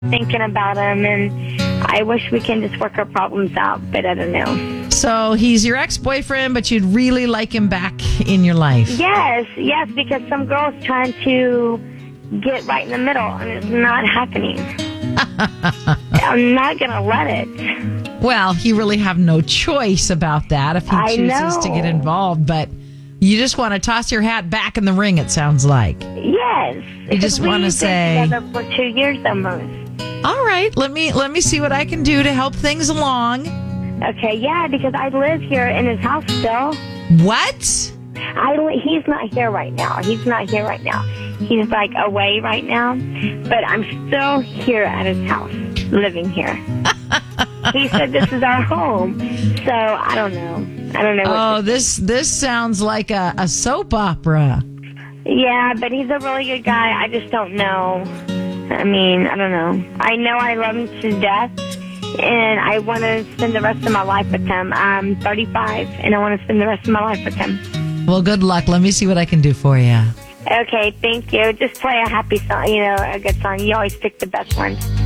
thinking about him, and I wish we can just work our problems out, but I don't know. So he's your ex-boyfriend, but you'd really like him back in your life. Yes, because some girl's trying to get right in the middle, and it's not happening. I'm not going to let it. Well, you really have no choice about that if he chooses to get involved, but you just want to toss your hat back in the ring, it sounds like. Yes. You just want to say... We've been together for 2 years almost. All right, let me see what I can do to help things along. Okay, yeah, because I live here in his house still. What? He's not here right now. He's like away right now, but I'm still here at his house, living here. He said this is our home, so I don't know. Oh, this sounds like a soap opera. Yeah, but he's a really good guy. I just don't know. I mean, I don't know. I know I love him to death, and I want to spend the rest of my life with him. I'm 35, and I want to spend the rest of my life with him. Well, good luck. Let me see what I can do for you. Okay, thank you. Just play a happy song, a good song. You always pick the best ones.